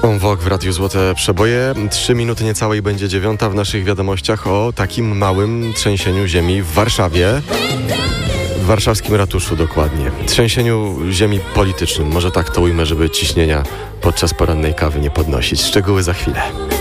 On Vogue w Radiu Złote Przeboje. 3 minuty niecałej będzie 9 w naszych wiadomościach o takim małym trzęsieniu ziemi w Warszawie. W warszawskim ratuszu dokładnie. Trzęsieniu ziemi politycznym. Może tak to ujmę, żeby ciśnienia podczas porannej kawy nie podnosić. Szczegóły za chwilę.